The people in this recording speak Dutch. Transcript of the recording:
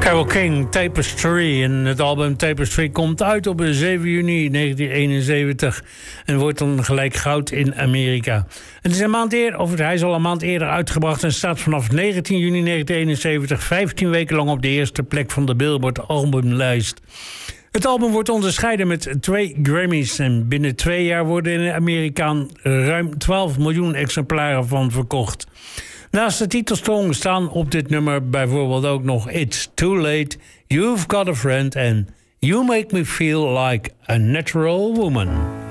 Carole King, Tapestry. En het album Tapestry komt uit op 7 juni 1971 en wordt dan gelijk goud in Amerika. Het is een maand eerder, of hij is al een maand eerder uitgebracht en staat vanaf 19 juni 1971 15 weken lang op de eerste plek van de Billboard albumlijst. Het album wordt onderscheiden met 2 Grammys en binnen 2 jaar worden in Amerika ruim 12 miljoen exemplaren van verkocht. Naast de titelsong staan op dit nummer bijvoorbeeld ook nog It's Too Late, You've Got a Friend en You Make Me Feel Like a Natural Woman.